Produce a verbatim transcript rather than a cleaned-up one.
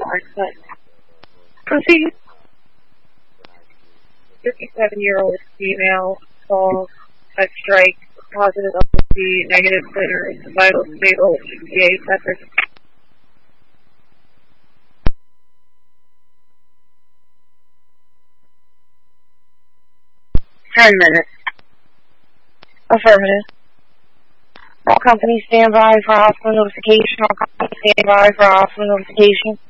but proceed. fifty-seven-year-old female falls at strike, positive L C, negative center, vital stable, G A separate. Ten minutes. Affirmative. All companies stand by for hospital notification. All companies stand by for hospital notification.